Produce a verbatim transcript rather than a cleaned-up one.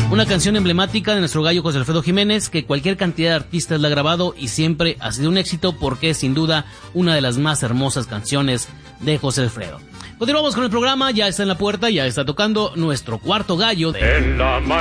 Una canción emblemática de nuestro gallo José Alfredo Jiménez, que cualquier cantidad de artistas la ha grabado y siempre ha sido un éxito porque es sin duda una de las más hermosas canciones de José Alfredo. Continuamos con el programa, ya está en la puerta, ya está tocando nuestro cuarto gallo de...